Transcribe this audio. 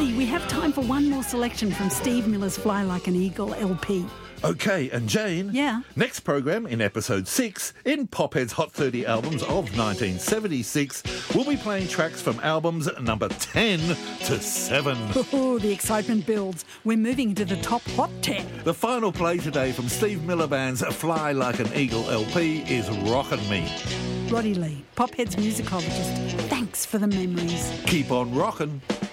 Roddy, we have time for one more selection from Steve Miller's Fly Like an Eagle LP. OK, and Jane? Yeah? Next program, in episode 6, in Pophead's Hot 30 albums of 1976, we'll be playing tracks from albums number 10 to 7. Oh, the excitement builds. We're moving into the top Hot 10. The final play today from Steve Miller Band's Fly Like an Eagle LP is Rockin' Me. Roddy Lee, Pophead's musicologist. Thanks for the memories. Keep on rockin'.